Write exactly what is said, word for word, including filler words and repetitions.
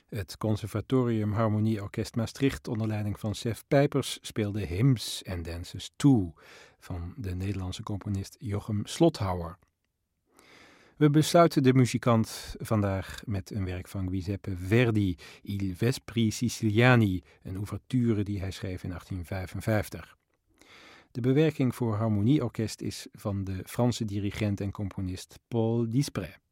Het Conservatorium Harmonieorkest Maastricht onder leiding van Sef Pijpers speelde Hymns and Dances twee van de Nederlandse componist Jochem Slothauer. We besluiten de muzikant vandaag met een werk van Giuseppe Verdi, Il Vespri Siciliani, een ouverture die hij schreef in achttien vijfenvijftig. De bewerking voor harmonieorkest is van de Franse dirigent en componist Paul Disprez.